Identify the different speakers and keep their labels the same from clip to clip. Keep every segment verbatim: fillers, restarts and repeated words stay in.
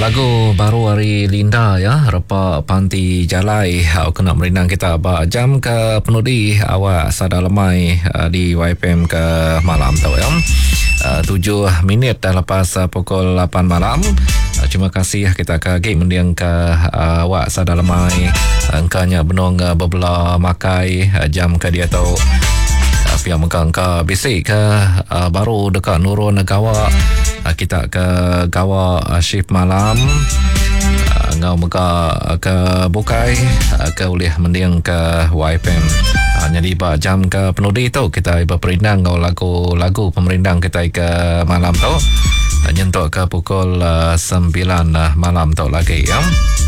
Speaker 1: lagu baru hari Linda ya, Repa Panti Jalai. Aku nak merinang kita ba jam ke penudi awak sada lemai uh, di Y P M ke malam tau ya. Uh, tujuh minit dah lepas uh, pukul lapan malam. Uh, terima kasih kita ke gig mendiang ke uh, awak sada lemai. Angkanya benong uh, berbelah makai uh, jam ke dia tau. Pihak megang ke bisik ke uh, baru dekat Nurul Gawa uh, kita ke Gawa uh, shift malam uh, ngau mega ke Bukai uh, ke ulih mendiang ke Y P M uh, jadi ba jam ke penudi tu kita iba perindang ngau lagu-lagu pemerindang kita ke malam tu uh, nyentuk ke pukul uh, sembilan uh, malam tu lagi ya.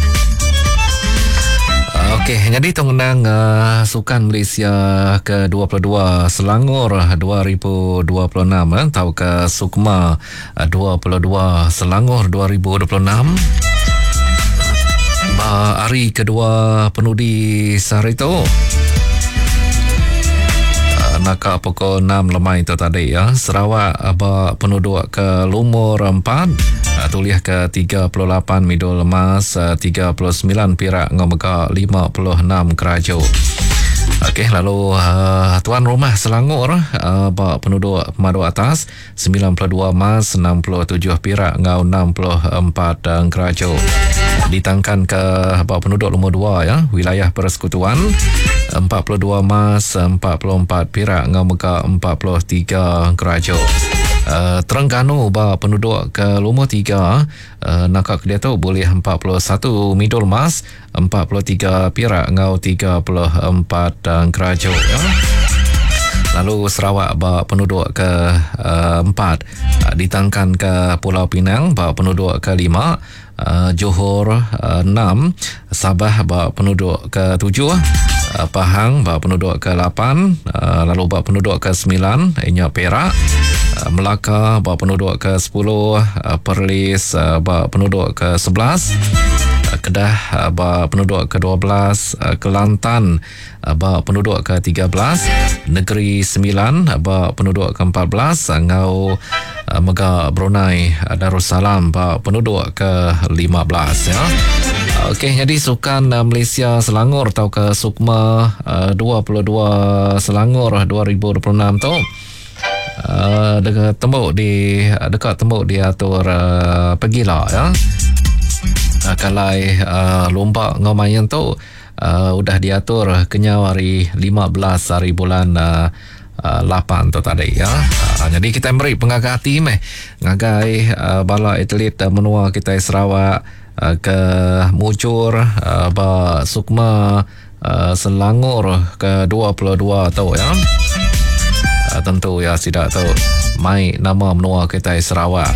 Speaker 1: Okey, jadi tengenang uh, Sukan Malaysia ke dua puluh dua Selangor dua ribu dua puluh enam eh, atau ke Sukma uh, dua puluh dua Selangor dua ribu dua puluh enam. Ba hari kedua penudi sehari itu. Uh, nak pukul enam lemai itu tadi ya. Sarawak ba penduduk ke Lumur empat. Tuliah ke tiga puluh lapan Midul Emas, tiga puluh sembilan Perak, Ngomega lima puluh enam Kerajo. Okey, lalu uh, tuan rumah Selangor uh, penduduk Pemadu Atas sembilan puluh dua Emas, enam puluh tujuh Perak, Ngau enam puluh empat uh, Kerajo. Ditangkan ke uh, penduduk nombor dua ya, wilayah Persekutuan empat puluh dua Emas, empat puluh empat Perak, Ngomega empat puluh tiga Kerajo. Uh, Terengganu ba penduduk ke Lumur tiga uh, nakak dia tu boleh empat puluh satu Midul Emas, empat puluh tiga Perak, Ngau tiga puluh empat uh, Kerajo ya. Lalu Sarawak ba penduduk ke uh, empat uh, ditangkan ke Pulau Pinang ba penduduk ke lima, uh, Johor uh, enam, Sabah ba penduduk ke tujuh, uh, Pahang ba penduduk ke lapan, uh, lalu ba penduduk ke sembilan ianya Perak, uh, Melaka ba penduduk ke sepuluh, uh, Perlis uh, ba penduduk ke sebelas, Kedah ba penduduk ke dua belas, Kelantan ba penduduk ke tiga belas, Negeri Sembilan ba penduduk ke empat belas, Ngau Mega Brunei Darussalam ba penduduk ke lima belas ya. Okey, jadi Sukan Malaysia Selangor atau ke Sukma dua puluh dua Selangor dua ribu dua puluh enam tu uh, dekat tembok di dekat tembok diatur uh, pergilah ya. Uh, kalai uh, lomba ngomayan tu uh, udah diatur kenyau hari lima belas hari bulan uh, uh, lapan tu tadi ya. Uh, jadi kita beri pengagai tim eh ngagai uh, bala atlet uh, menua kita Sarawak uh, ke Mucur uh, ba Sukma uh, Selangor ke dua puluh dua tu ya. Uh, tentu ya tidak tahu mai nama menua kita Sarawak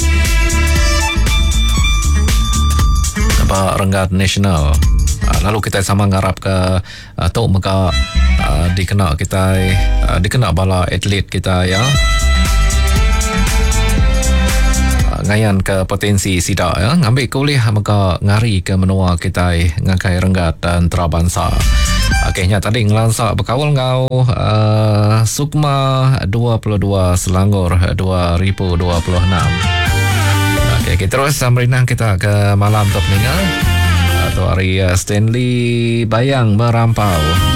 Speaker 1: Renggat Nasional. Uh, lalu kita sama ngarap ke uh, Tok Mega uh, dikena kita uh, dikena bala atlet kita ya. Uh, ngayan ke potensi sida ya, ngambil kuliah mega ngari ke menua kita ngakai Renggat dan Antarabangsa. Akhirnya tadi ngelansak berkawal ngau uh, Sukma dua puluh dua Selangor dua ribu dua puluh enam. Okay, okay, terus merinang kita ke malam top ningal atau hari Stanley Bayang merampau.